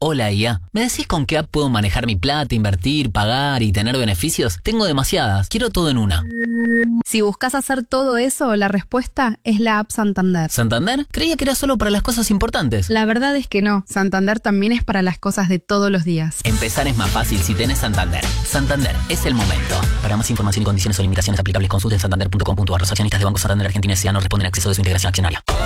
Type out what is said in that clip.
Hola IA, ¿me decís con qué app puedo manejar mi plata, invertir, pagar y tener beneficios? Tengo demasiadas, quiero todo en una. Si buscas hacer todo eso, la respuesta es la app Santander. ¿Santander? Creía que era solo para las cosas importantes. La verdad es que no, Santander también es para las cosas de todos los días. Empezar es más fácil si tenés Santander. Santander, es el momento. Para más información y condiciones o limitaciones aplicables, consulten santander.com.ar. Los accionistas de Banco Santander Argentina S.A. no responden a exceso de su integración accionaria.